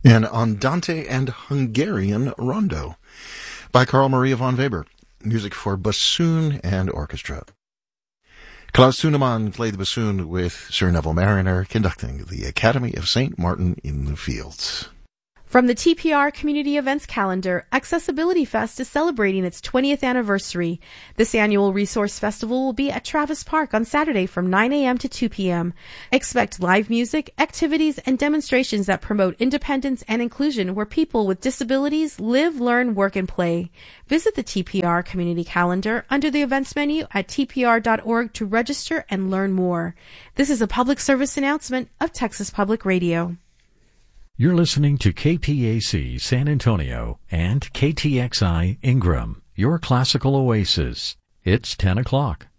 and Andante and Hungarian Rondo by Carl Maria von Weber. Music for bassoon and orchestra. Klaus Thunemann played the bassoon with Sir Neville Marriner, conducting the Academy of St. Martin in the Fields. From the TPR Community Events Calendar, Accessibility Fest is celebrating its 20th anniversary. This annual resource festival will be at Travis Park on Saturday from 9 a.m. to 2 p.m. Expect live music, activities, and demonstrations that promote independence and inclusion where people with disabilities live, learn, work, and play. Visit the TPR Community Calendar under the events menu at tpr.org to register and learn more. This is a public service announcement of Texas Public Radio. You're listening to KPAC San Antonio and KTXI Ingram, your classical oasis. It's 10 o'clock.